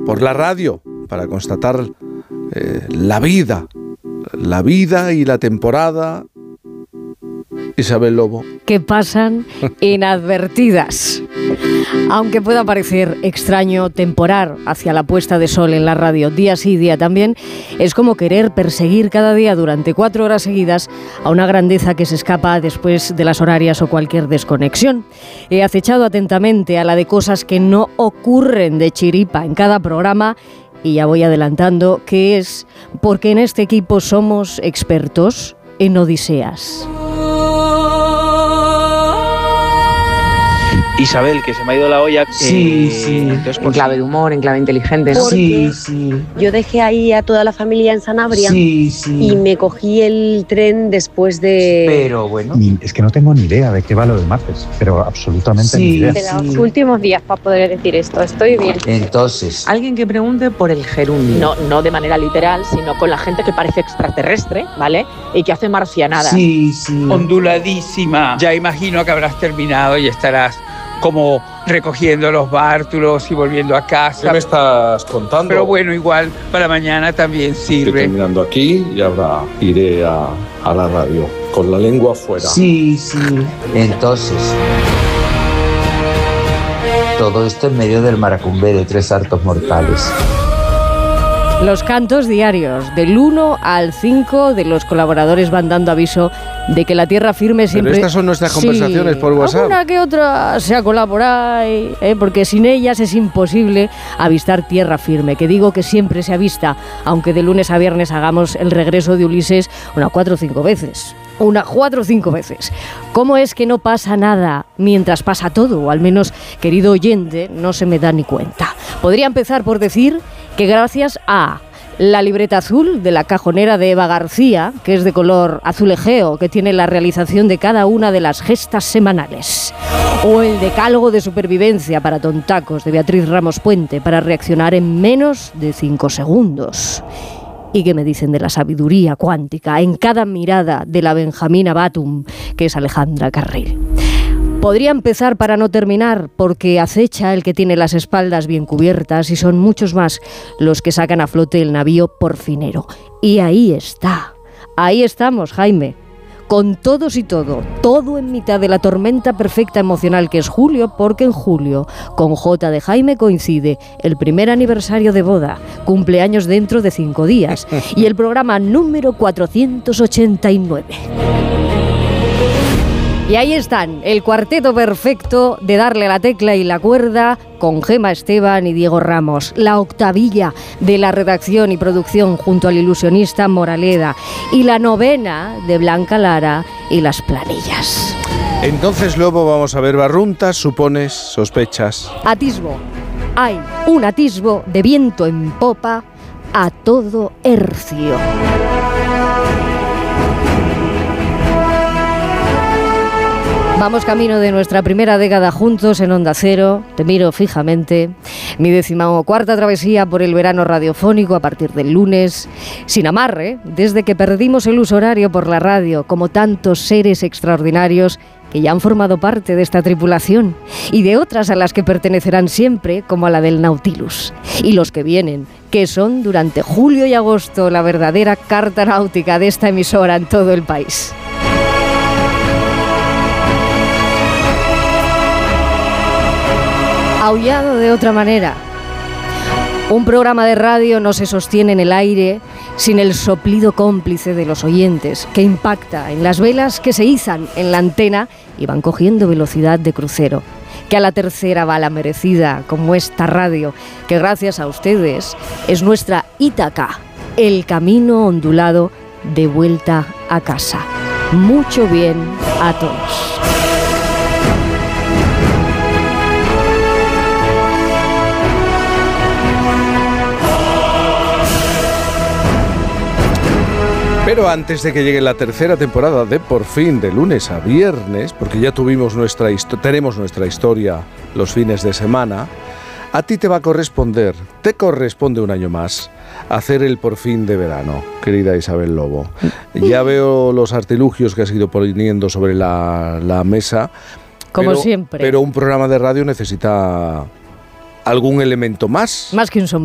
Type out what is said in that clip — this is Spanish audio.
por la radio para constatar la vida y la temporada. Isabel Lobo. Que pasan inadvertidas. Aunque pueda parecer extraño temporar hacia la puesta de sol en la radio día sí día también, es como querer perseguir cada día durante 4 horas seguidas a una grandeza que se escapa después de las horarias o cualquier desconexión. He acechado atentamente a la de cosas que no ocurren de chiripa en cada programa. Y ya voy adelantando que es porque en este equipo somos expertos en odiseas. Isabel, que se me ha ido la olla. Sí. Entonces, en clave de humor, en clave inteligente, ¿no? Sí. Yo dejé ahí a toda la familia en Sanabria y me cogí el tren después de... Pero bueno. Es que no tengo ni idea de qué va lo de martes, pero absolutamente ni idea. De los últimos días para poder decir esto, estoy bien. Entonces, alguien que pregunte por el gerundio. No de manera literal, sino con la gente que parece extraterrestre, ¿vale? Y que hace marcianadas. Sí. Onduladísima. Ya imagino que habrás terminado y estarás como recogiendo los bártulos y volviendo a casa. ¿Qué me estás contando? Pero bueno, igual para mañana también sirve. Estoy terminando aquí y ahora iré a la radio, con la lengua afuera. Sí. Entonces, todo esto en medio del maracumbe de 3 hartos mortales. Los cantos diarios, del 1 al 5 de los colaboradores van dando aviso de que la tierra firme siempre... Pero estas son nuestras conversaciones por WhatsApp. Alguna que otra se ha colado por ahí, porque sin ellas es imposible avistar tierra firme, que digo que siempre se avista, aunque de lunes a viernes hagamos el regreso de Ulises 4 o 5 veces. 4 o 5 veces. ¿Cómo es que no pasa nada mientras pasa todo? O al menos, querido oyente, no se me da ni cuenta. Podría empezar por decir que gracias a la libreta azul de la cajonera de Eva García, que es de color azul egeo, que tiene la realización de cada una de las gestas semanales, o el decálogo de supervivencia para tontacos de Beatriz Ramos Puente para reaccionar en menos de 5 segundos. ¿Y qué me dicen de la sabiduría cuántica en cada mirada de la Benjamina Batum, que es Alejandra Carril? Podría empezar para no terminar, porque acecha el que tiene las espaldas bien cubiertas y son muchos más los que sacan a flote el navío porfinero. Y ahí está. Ahí estamos, Jaime. Con todos y todo en mitad de la tormenta perfecta emocional que es julio, porque en julio, con J de Jaime coincide el primer aniversario de boda, cumpleaños dentro de 5 días, y el programa número 489. Y ahí están, el cuarteto perfecto de darle la tecla y la cuerda con Gema Esteban y Diego Ramos. La octavilla de la redacción y producción junto al ilusionista Moraleda. Y la novena de Blanca Lara y las planillas. Entonces, Lobo, vamos a ver barruntas, supones, sospechas. Atisbo. Hay un atisbo de viento en popa a todo hercio. Vamos camino de nuestra primera década juntos en Onda Cero. Te miro fijamente. Mi 14ª travesía por el verano radiofónico a partir del lunes. Sin amarre, desde que perdimos el uso horario por la radio, como tantos seres extraordinarios que ya han formado parte de esta tripulación y de otras a las que pertenecerán siempre, como a la del Nautilus. Y los que vienen, que son durante julio y agosto la verdadera carta náutica de esta emisora en todo el país. Aullado de otra manera. Un programa de radio no se sostiene en el aire sin el soplido cómplice de los oyentes, que impacta en las velas que se izan en la antena y van cogiendo velocidad de crucero. Que a la tercera va la merecida, como esta radio, que gracias a ustedes es nuestra Ítaca, el camino ondulado de vuelta a casa. Mucho bien a todos. Pero antes de que llegue la tercera temporada de Por Fin, de lunes a viernes, porque ya tenemos nuestra historia los fines de semana, a ti te corresponde un año más hacer el Por Fin de verano, querida Isabel Lobo. Ya veo los artilugios que has ido poniendo sobre la mesa. Como siempre. Pero un programa de radio necesita algún elemento más. Más que un sombrero.